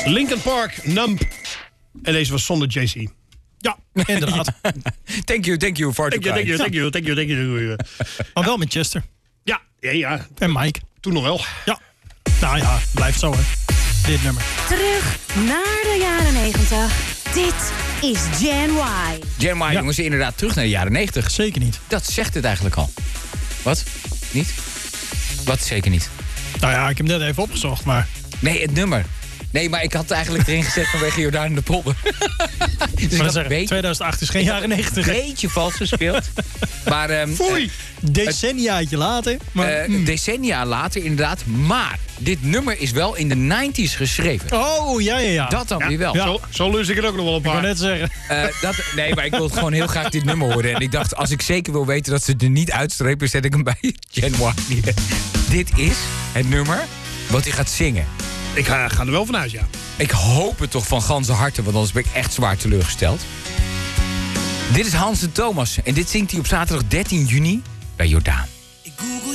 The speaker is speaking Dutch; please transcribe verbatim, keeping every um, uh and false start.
Linkin Park, Numb. En deze was zonder Jay-Z. Ja, inderdaad. Thank you, thank you, for Thank you, thank you, thank you, thank you, thank you. Maar wel met Chester. Ja, ja, ja. En Mike. Toen nog wel. Ja. Nou ja, blijft zo, hè. Dit nummer. Terug naar de jaren negentig. Dit is Gen Y. Gen Y, Ja. jongens, inderdaad terug naar de jaren negentig. Zeker niet. Dat zegt het eigenlijk al. Wat? Niet? Wat zeker niet? Nou ja, ik heb hem net even opgezocht, maar... Nee, het nummer. Nee, maar ik had het eigenlijk erin gezet vanwege Jordaan in de Polder. Dus ik Maar had zeggen, een beetje, tweeduizend acht is geen jaren negentig. een beetje vals gespeeld. Maar um, Foei! Decenniaatje later. Maar, uh, mm. decennia later inderdaad. Maar dit nummer is wel in de negentig geschreven. Oh, ja, ja, ja. Dat dan Ja. weer wel. Ja. Zo, zo lus ik er ook nog wel een Ik wou paar. net zeggen. Uh, dat, nee, maar ik wil gewoon heel graag dit nummer horen. En ik dacht, als ik zeker wil weten dat ze er niet uitstrepen, zet ik hem bij Gen Y. Dit is het nummer wat hij gaat zingen. Ik ga, ga er wel vanuit, ja. Ik hoop het toch van ganse harte, want anders ben ik echt zwaar teleurgesteld. Dit is Hans en Thomas en dit zingt hij op zaterdag dertien juni bij Jordaan.